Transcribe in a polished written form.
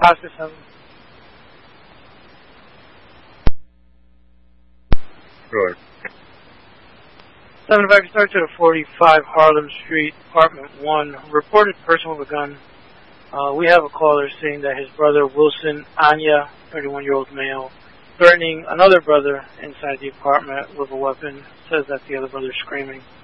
Oscar 7. Sure. 7, if I could start to the 45 Harlem Street, Apartment 1. Reported person with a gun. We have a caller saying that his brother, Wilson Anya, 31-year-old male, threatening another brother inside the apartment with a weapon. Says that the other brother is screaming.